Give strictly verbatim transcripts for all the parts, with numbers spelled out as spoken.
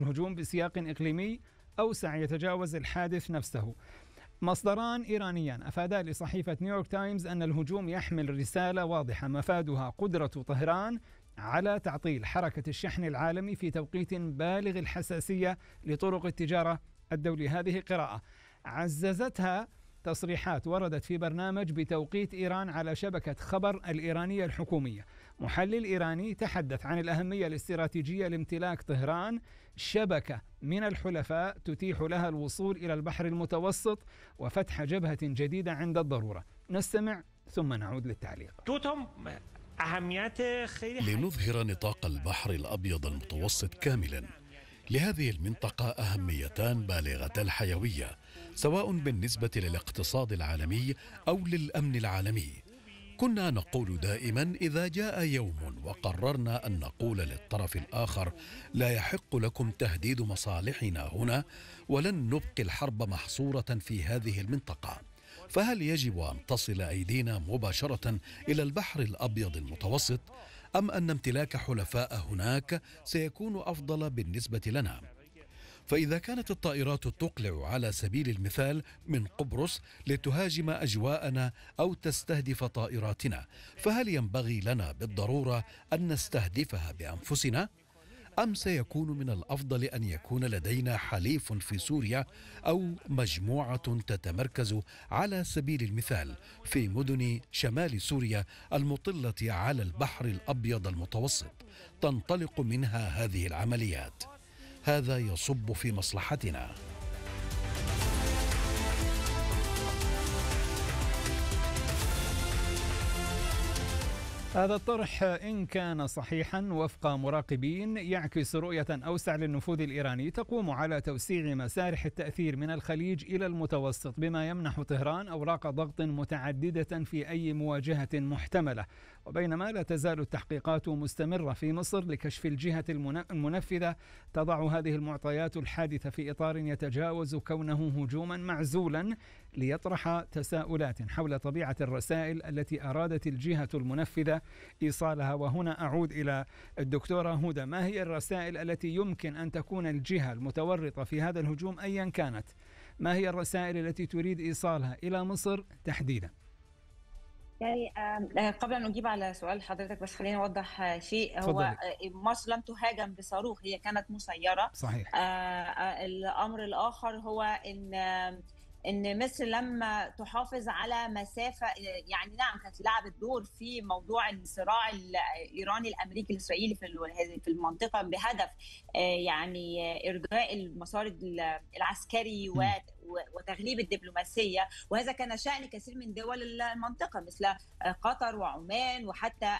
الهجوم بسياق إقليمي أوسع يتجاوز الحادث نفسه. مصدران إيرانيان أفادا لصحيفة نيويورك تايمز أن الهجوم يحمل رسالة واضحة مفادها قدرة طهران على تعطيل حركة الشحن العالمي في توقيت بالغ الحساسية لطرق التجارة الدولي. هذه قراءة عززتها تصريحات وردت في برنامج بتوقيت إيران على شبكة خبر الإيرانية الحكومية. محلل إيراني تحدث عن الأهمية الاستراتيجية لامتلاك طهران شبكة من الحلفاء تتيح لها الوصول إلى البحر المتوسط وفتح جبهة جديدة عند الضرورة. نستمع ثم نعود للتعليق. لنظهر نطاق البحر الأبيض المتوسط كاملا، لهذه المنطقة أهميتان بالغة الحيوية سواء بالنسبة للاقتصاد العالمي أو للأمن العالمي. كنا نقول دائما إذا جاء يوم وقررنا أن نقول للطرف الآخر لا يحق لكم تهديد مصالحنا هنا ولن نبقي الحرب محصورة في هذه المنطقة، فهل يجب أن تصل أيدينا مباشرة إلى البحر الأبيض المتوسط أم أن امتلاك حلفاء هناك سيكون أفضل بالنسبة لنا؟ فإذا كانت الطائرات تقلع على سبيل المثال من قبرص لتهاجم أجواءنا أو تستهدف طائراتنا، فهل ينبغي لنا بالضرورة أن نستهدفها بأنفسنا؟ أم سيكون من الأفضل أن يكون لدينا حليف في سوريا أو مجموعة تتمركز على سبيل المثال في مدن شمال سوريا المطلة على البحر الأبيض المتوسط تنطلق منها هذه العمليات؟ هذا يصب في مصلحتنا. هذا الطرح إن كان صحيحا وفق مراقبين يعكس رؤية أوسع للنفوذ الإيراني تقوم على توسيع مسارح التأثير من الخليج إلى المتوسط، بما يمنح طهران أوراق ضغط متعددة في أي مواجهة محتملة. وبينما لا تزال التحقيقات مستمرة في مصر لكشف الجهة المنفذة، تضع هذه المعطيات الحادثة في إطار يتجاوز كونه هجوما معزولا ليطرح تساؤلات حول طبيعة الرسائل التي أرادت الجهة المنفذة إيصالها. وهنا أعود إلى الدكتورة هدى، ما هي الرسائل التي يمكن أن تكون الجهة المتورطة في هذا الهجوم أيا كانت؟ ما هي الرسائل التي تريد إيصالها إلى مصر تحديدا؟ يعني قبل أن أجيب على سؤال حضرتك بس خليني أوضح شيء. هو فضلك. مصر لم تهاجم بصاروخ، هي كانت مسيرة. صحيح. الأمر الآخر هو أن ان مصر لما تحافظ على مسافه، يعني نعم كانت لعبت دور في موضوع الصراع الايراني الامريكي الاسرائيلي في المنطقه بهدف يعني ارجاء المسار العسكري وتغليب الدبلوماسيه، وهذا كان شأن كثير من دول المنطقه مثل قطر وعمان وحتى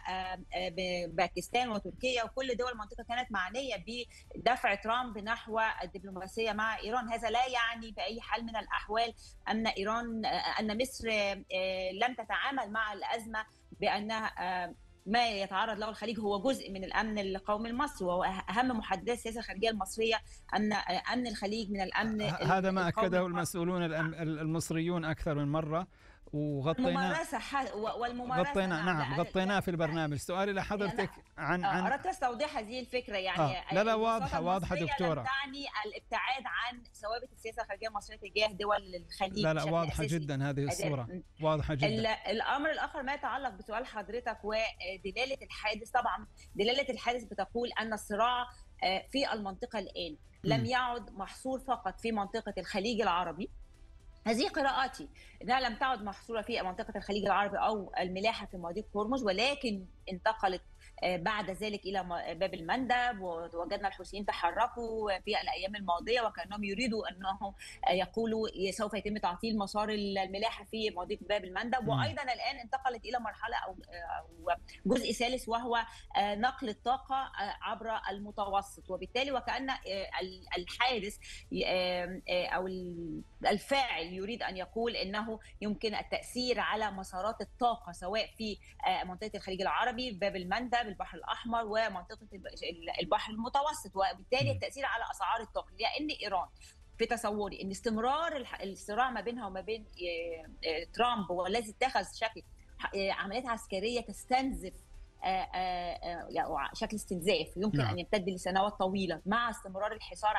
باكستان وتركيا، وكل دول المنطقه كانت معنيه بدفع ترامب نحو الدبلوماسيه مع ايران. هذا لا يعني باي حال من الاحوال أن إيران أن مصر لم تتعامل مع الأزمة بأنها ما يتعرض له الخليج هو جزء من الأمن القومي المصري، وهو أهم محددات السياسة الخارجية المصرية أن أمن الخليج من الأمن. هذا ما أكده المسؤولون المصريون أكثر من مرة، وغطينا والممارسة غطينا نعم غطيناه في البرنامج. سؤالي لحضرتك عن عن أردت أستوضح هذه الفكرة يعني آه. لا لا واضحة واضحة دكتورة، تعني الابتعاد عن ثوابت السياسة الخارجية المصرية تجاه دول الخليج. لا لا واضحة جدا هذه الصورة، واضحة جدا. الأمر الآخر ما يتعلق بسؤال حضرتك ودلالة الحادث، طبعا دلالة الحادث بتقول أن الصراع في المنطقة الآن لم يعد محصور فقط في منطقة الخليج العربي. هذه قراءاتي انها لم تعد محصوره في منطقه الخليج العربي او الملاحه في مضيق هرمز، ولكن انتقلت بعد ذلك الى باب المندب، ووجدنا الحوثيين تحركوا في الايام الماضيه وكانهم يريدوا انه يقولوا سوف يتم تعطيل مسار الملاحه في مضيق باب المندب. وايضا الان انتقلت الى مرحله او جزء ثالث وهو نقل الطاقه عبر المتوسط، وبالتالي وكأن الحادث او الفاعل يريد أن يقول أنه يمكن التأثير على مسارات الطاقة سواء في منطقة الخليج العربي، باب المندب، البحر الأحمر، ومنطقة البحر المتوسط، وبالتالي التأثير على أسعار الطاقة. لأن إيران في تصوري أن استمرار الصراع ما بينها وما بين ترامب والذي اتخذ شكل عمليات عسكرية تستنزف يعني شكل استنزاف يمكن أن يمتد لسنوات طويلة مع استمرار الحصار